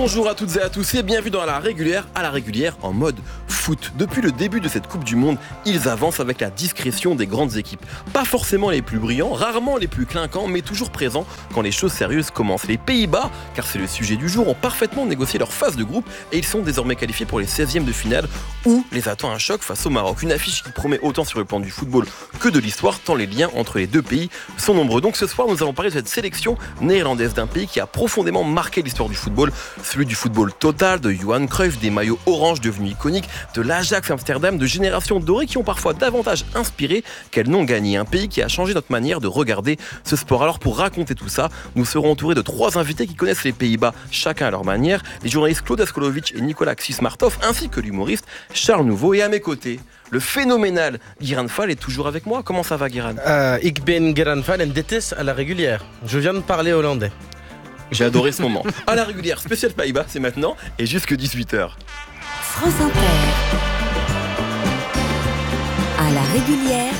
Bonjour à toutes et à tous et bienvenue dans la régulière, à la régulière en mode foot. Depuis le début de cette Coupe du Monde, ils avancent avec la discrétion des grandes équipes. Pas forcément les plus brillants, rarement les plus clinquants, mais toujours présents quand les choses sérieuses commencent. Les Pays-Bas, car c'est le sujet du jour, ont parfaitement négocié leur phase de groupe et ils sont désormais qualifiés pour les 16e de finale où les attend un choc face au Maroc. Une affiche qui promet autant sur le plan du football que de l'histoire, tant les liens entre les deux pays sont nombreux. Donc ce soir, nous allons parler de cette sélection néerlandaise d'un pays qui a profondément marqué l'histoire du football, celui du football total, de Johan Cruyff, des maillots orange devenus iconiques, de l'Ajax Amsterdam, de générations dorées qui ont parfois davantage inspiré qu'elles n'ont gagné. Un pays qui a changé notre manière de regarder ce sport. Alors pour raconter tout ça, nous serons entourés de 3 invités qui connaissent les Pays-Bas chacun à leur manière, les journalistes Claude Askolovic et Nicolas Xismartov, ainsi que l'humoriste Charles Nouveau. Et à mes côtés, le phénoménal Guiran Fall est toujours avec moi. Comment ça va, Guiran? Ik ben Guiran Fall en dit is à la régulière. Je viens de parler hollandais. J'ai adoré ce moment. À la régulière, spécial Pays-Bas, c'est maintenant et jusque 18h. France Inter. À la régulière,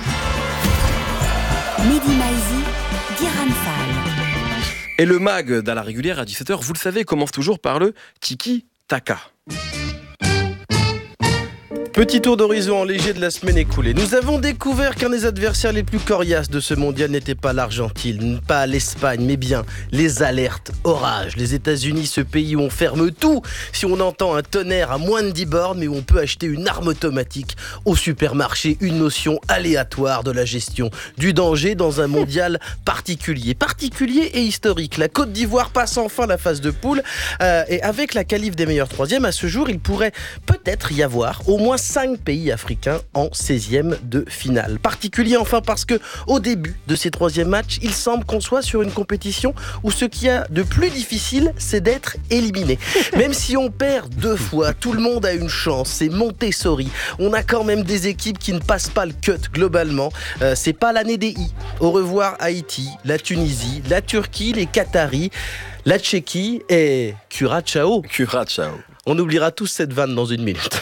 Mehdi Maizi, Guiran Fall. Et le mag d'à la régulière à 17h, vous le savez, commence toujours par le tiki-taka. Petit tour d'horizon en léger de la semaine écoulée. Nous avons découvert qu'un des adversaires les plus coriaces de ce mondial n'était pas l'Argentine, pas l'Espagne, mais bien les alertes orages. Les États-Unis, ce pays où on ferme tout si on entend un tonnerre à moins de 10 bornes, mais où on peut acheter une arme automatique au supermarché, une notion aléatoire de la gestion du danger dans un mondial particulier et historique. La Côte d'Ivoire passe enfin la phase de poule et avec la qualif des meilleurs troisièmes, à ce jour, il pourrait peut-être y avoir au moins 5 pays africains en 16e de finale. Particulier enfin parce que au début de ces 3e matchs, il semble qu'on soit sur une compétition où ce qu'il y a de plus difficile, c'est d'être éliminé. Même si on perd 2 fois, tout le monde a une chance, c'est Montessori. On a quand même des équipes qui ne passent pas le cut globalement. C'est pas l'année des I. Au revoir Haïti, la Tunisie, la Turquie, les Qataris, la Tchéquie et Curaçao. On oubliera tous cette vanne dans une minute.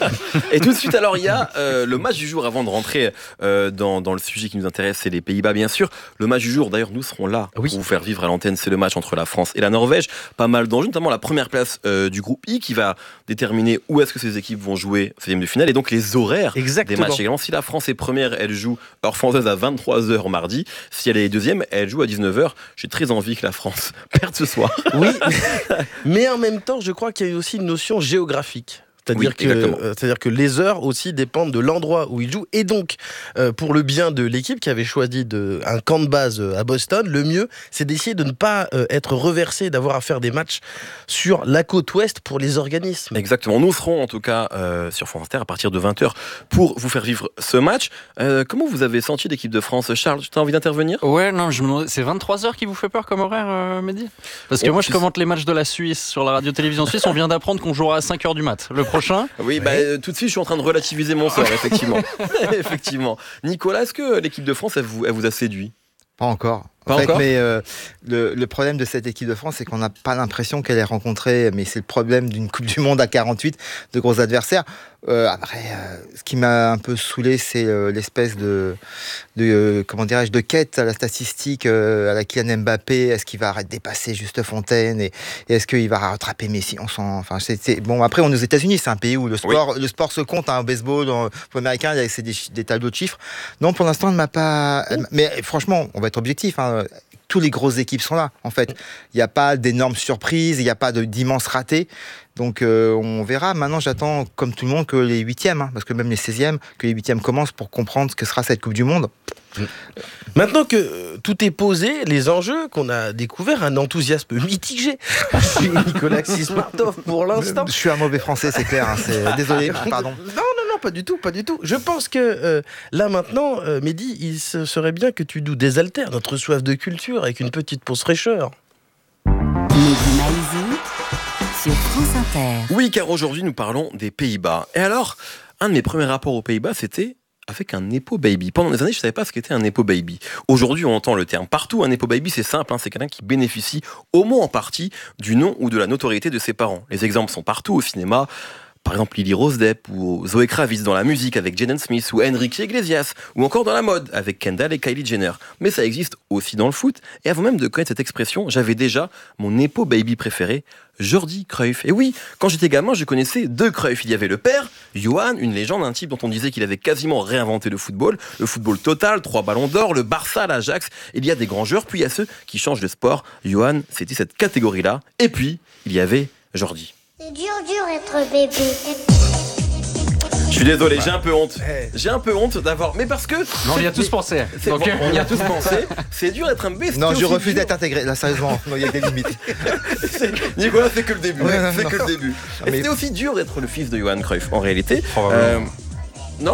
Et tout de suite, alors, il y a le match du jour avant de rentrer dans le sujet qui nous intéresse, c'est les Pays-Bas, bien sûr. Le match du jour, d'ailleurs, nous serons là pour vous faire vivre à l'antenne. C'est le match entre la France et la Norvège. Pas mal d'enjeux, notamment la première place du groupe I qui va déterminer où est-ce que ces équipes vont jouer 16e de finale et donc les horaires des matchs également. Si la France est première, elle joue heure française à 23h mardi. Si elle est deuxième, elle joue à 19h. J'ai très envie que la France perde ce soir. Oui, mais en même temps, je crois qu'il y a aussi une notion géographique. C'est-à-dire que les heures aussi dépendent de l'endroit où ils jouent. Et donc, pour le bien de l'équipe qui avait choisi un camp de base à Boston, le mieux, c'est d'essayer de ne pas être reversé, d'avoir à faire des matchs sur la côte ouest pour les organismes. Exactement. Nous serons en tout cas sur France Inter à partir de 20h pour vous faire vivre ce match. Comment vous avez senti l'équipe de France? Charles, tu as envie d'intervenir? Ouais, non, c'est 23h qui vous fait peur comme horaire, Mehdi? Parce que moi, je commente les matchs de la Suisse sur la radio-télévision suisse. On vient d'apprendre qu'on jouera à 5h du mat. Le prochain. Oui, tout de suite, je suis en train de relativiser mon sort, effectivement. Effectivement. Nicolas, est-ce que l'équipe de France, elle vous a séduit? Pas encore. Mais le problème de cette équipe de France, c'est qu'on n'a pas l'impression qu'elle ait rencontré, mais c'est le problème d'une Coupe du Monde à 48, de gros adversaires. Ce qui m'a un peu saoulé, c'est l'espèce de quête à la statistique à la Kylian Mbappé. Est-ce qu'il va arrêter de dépasser Juste Fontaine et est-ce qu'il va rattraper Messi? Bon, après, on est aux États-Unis, c'est un pays où le sport se compte. Au baseball, au football américain, c'est des tableaux de chiffres. Non, pour l'instant, elle ne m'a pas. Mais franchement, on va être objectif. Toutes les grosses équipes sont là, en fait. Il n'y a pas d'énormes surprises, il n'y a pas d'immenses ratés. Donc, on verra. Maintenant, j'attends, comme tout le monde, que les 8e, parce que même les 16e, que les 8e commencent pour comprendre ce que sera cette Coupe du Monde. Maintenant que tout est posé, les enjeux qu'on a découvert, un enthousiasme mitigé chez Nicolas Xismartov pour l'instant. Je suis un mauvais français, c'est clair. Désolé, pardon. Non, pas du tout. Je pense que là maintenant, Mehdi, il serait bien que tu nous désaltères notre soif de culture avec une petite pause fraîcheur. Mehdi Maizi sur France Inter. Oui, car aujourd'hui nous parlons des Pays-Bas. Et alors, un de mes premiers rapports aux Pays-Bas, c'était avec un Nepo Baby. Pendant des années, je ne savais pas ce qu'était un Nepo Baby. Aujourd'hui, on entend le terme partout. Un Nepo Baby, c'est simple, c'est quelqu'un qui bénéficie au moins en partie du nom ou de la notoriété de ses parents. Les exemples sont partout au cinéma. par exemple Lily Rose Depp ou Zoé Kravitz dans la musique avec Jaden Smith ou Enrique Iglesias ou encore dans la mode avec Kendall et Kylie Jenner. Mais ça existe aussi dans le foot et avant même de connaître cette expression, j'avais déjà mon Nepo baby préféré, Jordi Cruyff. Et oui, quand j'étais gamin, je connaissais 2 Cruyff. Il y avait le père, Johan, une légende, un type dont on disait qu'il avait quasiment réinventé le football total, 3 ballons d'or, le Barça, l'Ajax. Il y a des grands joueurs, puis il y a ceux qui changent de sport. Johan, c'était cette catégorie-là. Et puis, il y avait Jordi. C'est dur être bébé. Je suis désolé, j'ai un peu honte. J'ai un peu honte d'avoir. Mais parce que. Non, on y a tous pensé. Donc, on y a tous pensé. C'est dur d'être un bébé. Non, je refuse d'être intégré. Là, sérieusement, il y a des limites. Nicolas, c'est que le début. Ouais, c'est que le début. Et c'était aussi dur d'être le fils de Johan Cruyff, en réalité. Non ?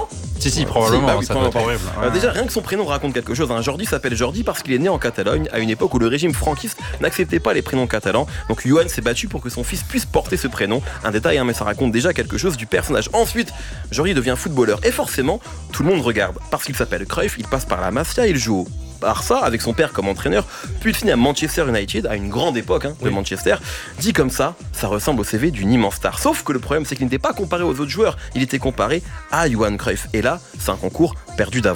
Si, probablement, bah oui, ça doit être horrible. Déjà, rien que son prénom raconte quelque chose. Jordi s'appelle Jordi parce qu'il est né en Catalogne à une époque où le régime franquiste n'acceptait pas les prénoms catalans. Donc Johan s'est battu pour que son fils puisse porter ce prénom. Un détail, mais ça raconte déjà quelque chose du personnage. Ensuite, Jordi devient footballeur et forcément, tout le monde regarde. Parce qu'il s'appelle Cruyff, il passe par la Masia, il joue au Barça avec son père comme entraîneur, puis il finit à Manchester United à une grande époque de Manchester. Dit comme ça ressemble au CV d'une immense star. Sauf que le problème, c'est qu'il n'était pas comparé aux autres joueurs, il était comparé à Johan Cruyff. Et là, c'est un concours perdu d'avance.